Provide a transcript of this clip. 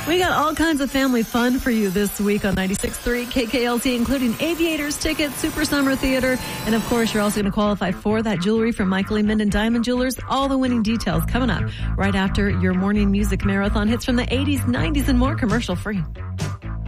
We got all kinds of family fun for you this week on 96.3 KKLT, including Aviators tickets, Super Summer Theater, and of course, you're also going to qualify for that jewelry from Michael E. Minden Diamond Jewelers. All the winning details coming up right after your morning music marathon hits from the 80s, 90s, and more commercial free.